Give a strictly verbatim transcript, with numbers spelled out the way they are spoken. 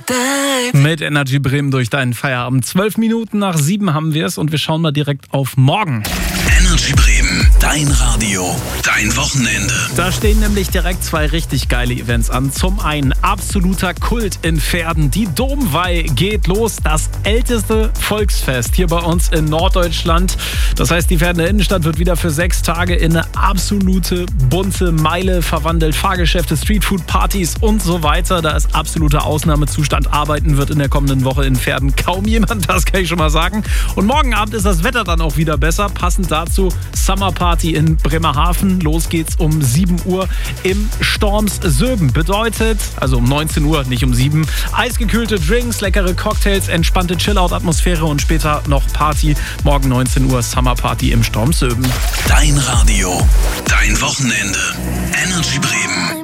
Mit Energy Bremen durch deinen Feierabend. Zwölf Minuten nach sieben haben wir es und wir schauen mal direkt auf morgen. Energy Bremen, dein Radio, dein Wochenende. Da stehen nämlich direkt zwei richtig geile Events an. Zum einen absoluter Kult in Verden. Die Domweih geht los. Das älteste Volksfest hier bei uns in Norddeutschland. Das heißt, die Verdener Innenstadt wird wieder für sechs Tage in eine absolute bunte Meile verwandelt. Fahrgeschäfte, Streetfood-Partys und so weiter. Da ist absoluter Ausnahmezustand. Arbeiten wird in der kommenden Woche in Verden kaum jemand, das kann ich schon mal sagen. Und morgen Abend ist das Wetter dann auch wieder besser. Passend dazu Summer Party in Bremerhaven. Los geht's um sieben Uhr im Storms Söben. Bedeutet, also um neunzehn Uhr, nicht um sieben, eisgekühlte Drinks, leckere Cocktails, entspannte Chill-Out-Atmosphäre und später noch Party. Morgen neunzehn Uhr Summer Party im Storms Söben. Dein Radio, dein Wochenende. Energy Bremen.